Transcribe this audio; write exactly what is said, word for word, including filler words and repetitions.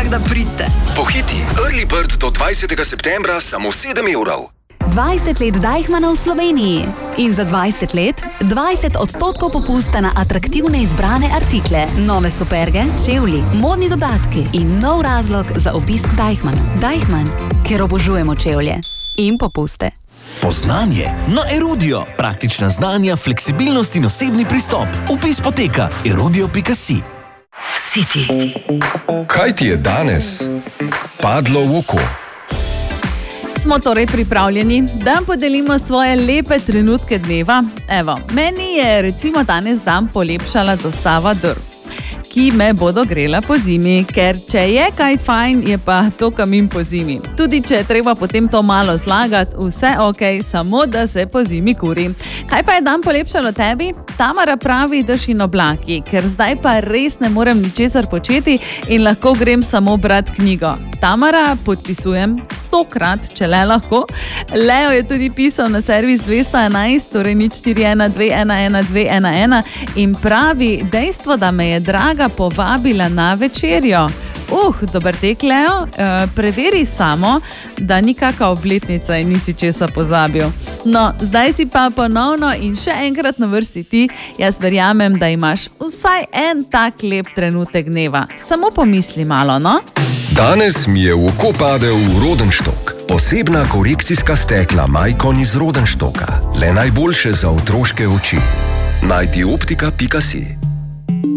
Tako da pridite. Pohiti, Early Bird do dvajsetega septembra samo sedem evrov. dvajset let Deichmanna v Sloveniji. In za dvajset let dvajset odstotkov popusta na atraktivne izbrane artikle, nove superge, čevlji, modni dodatki in nov razlog za obisk Deichmanna. Deichmann, ker obožujemo čevlje in popuste. Poznanje na Erudio. Praktična znanja, fleksibilnost in osebni pristop. Vpis poteka erudio pika si. City. Kaj ti je danes padlo v oko? Smo torej pripravljeni, da podelimo svoje lepe trenutke dneva. Evo, meni je recimo danes dan polepšala dostava drv, ki me bodo grela po zimi, ker če je kaj fajn, je pa to kamin po zimi. Tudi če je treba potem to malo zlagati, vse ok, samo da se po zimi kuri. Kaj pa je dan polepšalo tebi? Tamara pravi dež in oblaki, ker zdaj pa res ne morem ničesar početi in lahko grem samo brat knjigo. Tamara, podpisujem stokrat, če le lahko. Leo je tudi pisal na servis dvesto enajst, torej nič štiri ena dve ena ena dve ena ena in pravi, dejstvo, da me je draga povabila na večerjo. Uh, dober tek, Leo. E, preveri samo, da ni kaka obletnica in nisi česa pozabil. No, zdaj si pa ponovno in še enkrat na vrsti ti. Jaz verjamem, da imaš vsaj en tak lep trenutek dneva. Samo pomisli malo, no? Danes mi je v oko padel Rodenstock. Posebna korekcijska stekla Maicon iz Rodenstocka. Le najboljše za otroške oči. Najti optika pika si.